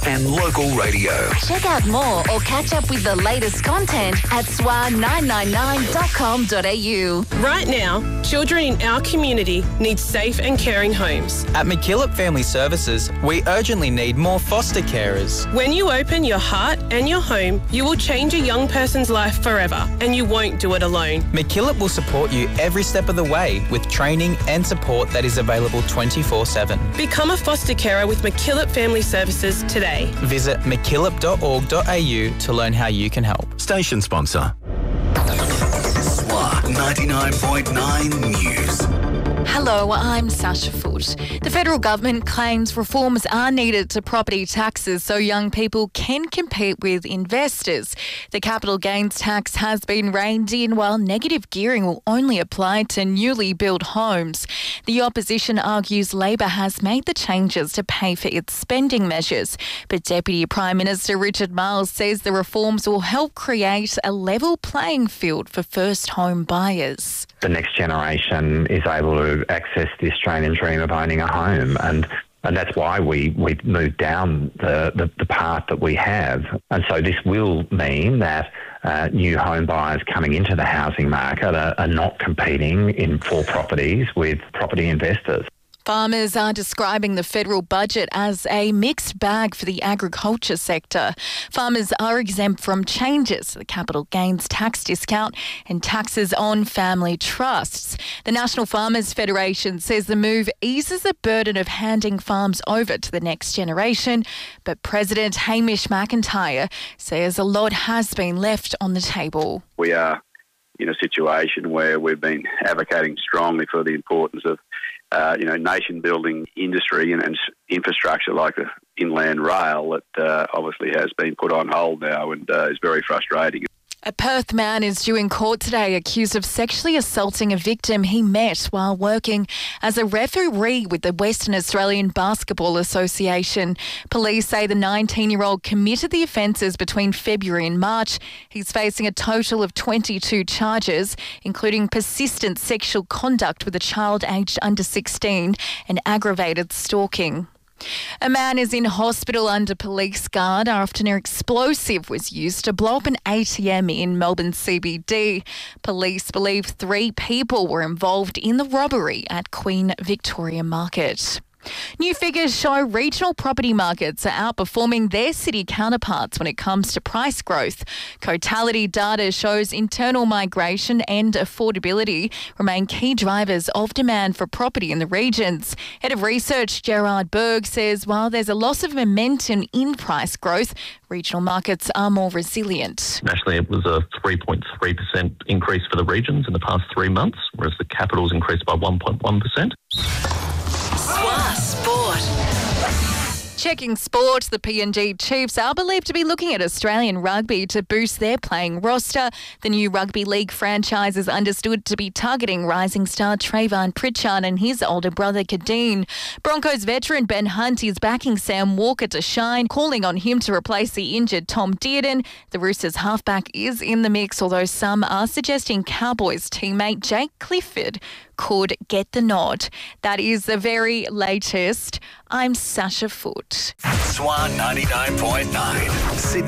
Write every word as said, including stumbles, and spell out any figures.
and local radio. Check out more or catch up with the latest content at S W A nine nine nine dot com dot a u. Right now, children in our community need safe and caring homes. At McKillop Family Services, we urgently need more foster carers. When you open your heart and your home, you will change a young person's life forever, and you won't do it alone. McKillop will support you every step of the way with training and support that is available twenty-four seven. Become a foster carer with McKillop Family Services today. Visit mckillop dot org dot a u to learn how you can help. Station sponsor. S W A ninety-nine point nine News. Hello, I'm Sasha Foote. The federal government claims reforms are needed to property taxes so young people can compete with investors. The capital gains tax has been reined in, while negative gearing will only apply to newly built homes. The opposition argues Labor has made the changes to pay for its spending measures, but Deputy Prime Minister Richard Marles says the reforms will help create a level playing field for first home buyers. The next generation is able to access the Australian dream of owning a home, and and that's why we, we've moved down the, the, the path that we have. And so this will mean that uh, new home buyers coming into the housing market are, are not competing in for properties with property investors. Farmers are describing the federal budget as a mixed bag for the agriculture sector. Farmers are exempt from changes, the capital gains tax discount and taxes on family trusts. The National Farmers Federation says the move eases the burden of handing farms over to the next generation, but President Hamish McIntyre says a lot has been left on the table. We are in a situation where we've been advocating strongly for the importance of Uh, you know, nation-building industry and, and infrastructure like the inland rail that uh, obviously has been put on hold now and uh, is very frustrating. A Perth man is due in court today accused of sexually assaulting a victim he met while working as a referee with the Western Australian Basketball Association. Police say the nineteen-year-old committed the offences between February and March. He's facing a total of twenty-two charges, including persistent sexual conduct with a child aged under sixteen and aggravated stalking. A man is in hospital under police guard after an explosive was used to blow up an A T M in Melbourne C B D. Police believe three people were involved in the robbery at Queen Victoria Market. New figures show regional property markets are outperforming their city counterparts when it comes to price growth. Cotality data shows internal migration and affordability remain key drivers of demand for property in the regions. Head of Research Gerard Berg says while there's a loss of momentum in price growth, regional markets are more resilient. Nationally, it was a three point three percent increase for the regions in the past three months, whereas the capital's increased by one point one percent. S W A Sport. Checking sport, the P N G Chiefs are believed to be looking at Australian rugby to boost their playing roster. The new rugby league franchise is understood to be targeting rising star Trayvon Pritchard and his older brother Kadeen. Broncos veteran Ben Hunt is backing Sam Walker to shine, calling on him to replace the injured Tom Dearden. The Roosters halfback is in the mix, although some are suggesting Cowboys teammate Jake Clifford could get the nod. That is the very latest. I'm Sasha Foote. S W A ninety-nine point nine. Sydney.